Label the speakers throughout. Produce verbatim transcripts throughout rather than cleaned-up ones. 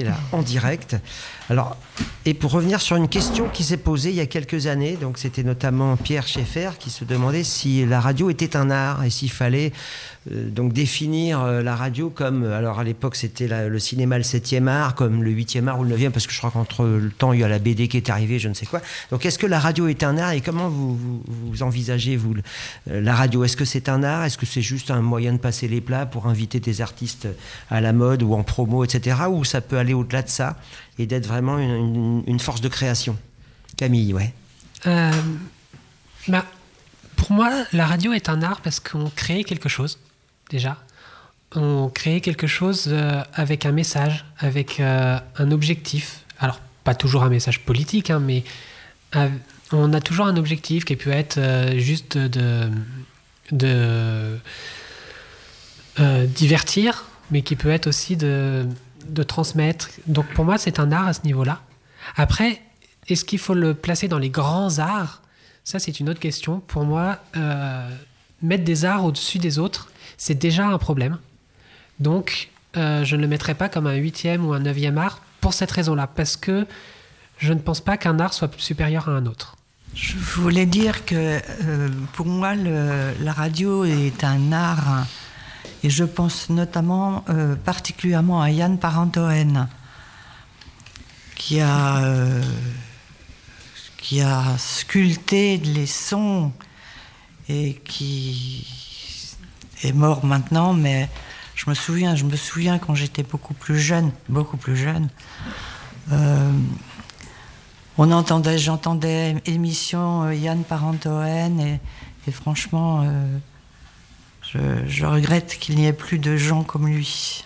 Speaker 1: là en direct. Alors, et pour revenir sur une question qui s'est posée il y a quelques années, donc c'était notamment Pierre Schaeffer qui se demandait si la radio était un art et s'il fallait euh, donc définir euh, la radio comme, alors à l'époque c'était la, le cinéma le septième art, comme le huitième art ou le neuvième, parce que je crois qu'entre le temps il y a la B D qui est arrivée, je ne sais quoi. Donc est-ce que la radio est un art et comment vous, vous, vous envisagez vous euh, la radio? Est-ce que c'est un art? Est-ce que c'est juste un moyen de passer les plats pour inviter des artistes à la mode ou en promo, et cetera. Ou ça peut aller au-delà de ça et d'être vraiment une, une, une force de création? Camille, ouais.
Speaker 2: Euh, bah, pour moi, la radio est un art parce qu'on crée quelque chose, déjà. On crée quelque chose euh, avec un message, avec euh, un objectif. Alors, pas toujours un message politique, hein, mais euh, on a toujours un objectif qui peut être euh, juste de, de euh, divertir, mais qui peut être aussi de, de transmettre. Donc pour moi, c'est un art à ce niveau-là. Après, est-ce qu'il faut le placer dans les grands arts? Ça, c'est une autre question. Pour moi, euh, mettre des arts au-dessus des autres, c'est déjà un problème. Donc, euh, je ne le mettrai pas comme un huitième ou un neuvième art pour cette raison-là, parce que je ne pense pas qu'un art soit supérieur à un autre.
Speaker 3: Je voulais dire que euh, pour moi, le, la radio est un art, et je pense notamment euh, particulièrement à Yann Parentoen, qui a, euh, qui a sculpté les sons et qui est mort maintenant, mais je me souviens, je me souviens quand j'étais beaucoup plus jeune, beaucoup plus jeune, euh, on entendait, j'entendais émission euh, Yann Parentoen et, et franchement, euh, je, je regrette qu'il n'y ait plus de gens comme lui.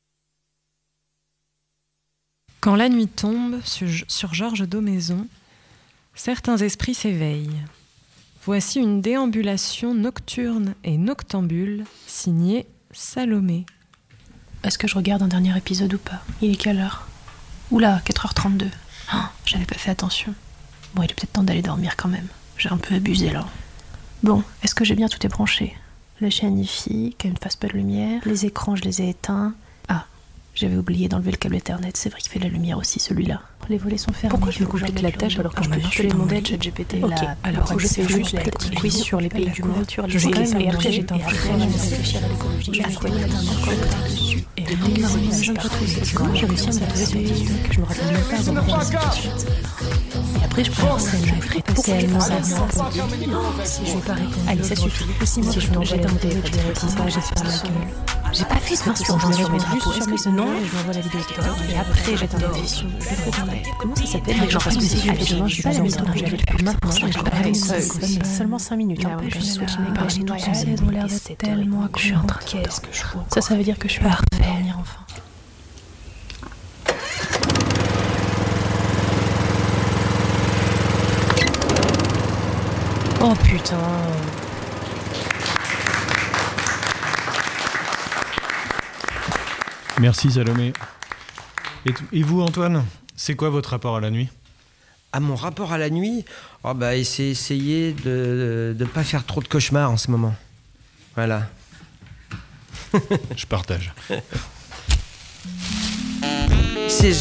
Speaker 4: Quand la nuit tombe sur, sur Georges Daumaison, certains esprits s'éveillent. Voici une déambulation nocturne et noctambule signée Salomé.
Speaker 5: Est-ce que je regarde un dernier épisode ou pas? Il est quelle heure? Oula, quatre heures trente-deux. Oh, j'avais pas fait attention. Bon, il est peut-être temps d'aller dormir quand même. J'ai un peu abusé là. Bon, est-ce que j'ai bien tout débranché? La chaîne Hi-Fi, qu'elle ne fasse pas de lumière. Les écrans, je les ai éteints. Ah, j'avais oublié d'enlever le câble Ethernet. C'est vrai qu'il fait de la lumière aussi, celui-là. Les volets sont fermés. Pourquoi je me complique la tâche alors que je peux juste demander à ChatGPT? Ok, alors je fais juste un petit quiz sur les pays du monde. Je vais les et après j'étais en train de réfléchir à l'écologie. Je crois qu'il y a un dessus. Et comment j'ai réussi à me trouver sur Facebook? Je me rappelle même pas avoir fait cette suite. Et après je prends ça, je ferai passer à une ça. Si je vais pas répondre. Allez, ça suffit. Si je me jette un téléphone, j'ai fait la gueule. J'ai pas fait ce sur je vais mettre juste sur mes noms, je m'envoie la vidéo TikTok et après j'attends la vidéo. Comment ça s'appelle? Genre parce que si je fais demain, je suis pas à la maison, je vais le faire maintenant, je vais pas seul. Seulement cinq minutes. Je suis soutenue par les noix. Elles ont l'air d'être tellement je suis en train de qu'est-ce que je vois. Ça, ça veut dire que je suis parfait. Dormir enfin. Oh putain.
Speaker 6: Merci Salomé. Et, t- et vous Antoine, c'est quoi votre rapport à la nuit?
Speaker 1: À mon rapport à la nuit, oh bah, c'est essayer de ne pas faire trop de cauchemars en ce moment. Voilà.
Speaker 6: Je partage.
Speaker 1: C'est